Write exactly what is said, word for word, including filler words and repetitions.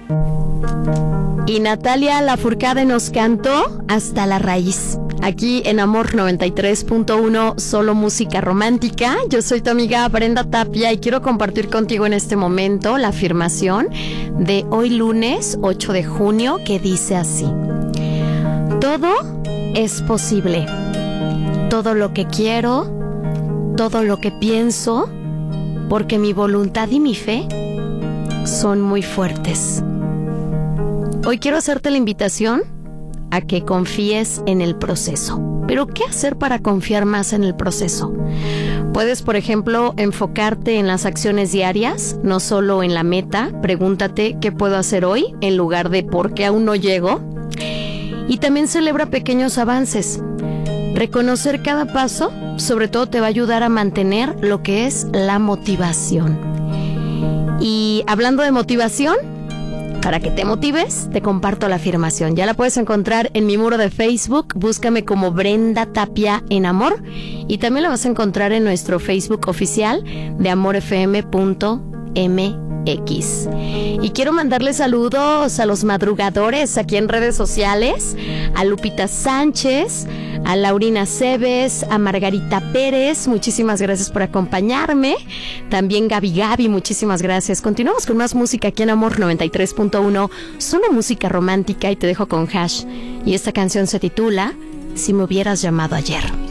Y Natalia Lafourcade nos cantó Hasta la raíz. Aquí en Amor noventa y tres punto uno, solo música romántica. Yo soy tu amiga Brenda Tapia y quiero compartir contigo en este momento la afirmación de hoy lunes ocho de junio, que dice así: todo es posible. Todo lo que quiero, todo lo que pienso, porque mi voluntad y mi fe son muy fuertes. Hoy quiero hacerte la invitación a que confíes en el proceso. ¿Pero qué hacer para confiar más en el proceso? Puedes, por ejemplo, enfocarte en las acciones diarias, no solo en la meta. Pregúntate qué puedo hacer hoy en lugar de por qué aún no llego. Y también celebra pequeños avances. Reconocer cada paso, sobre todo, te va a ayudar a mantener lo que es la motivación. Y hablando de motivación, para que te motives, te comparto la afirmación. Ya la puedes encontrar en mi muro de Facebook. Búscame como Brenda Tapia en Amor. Y también la vas a encontrar en nuestro Facebook oficial de amor f m punto m x. Y quiero mandarle saludos a los madrugadores aquí en redes sociales, a Lupita Sánchez, a Laurina Cebes, a Margarita Pérez, muchísimas gracias por acompañarme. También Gaby Gaby, muchísimas gracias. Continuamos con más música aquí en Amor noventa y tres punto uno, solo música romántica, y te dejo con Hash. Y esta canción se titula Si me hubieras llamado ayer.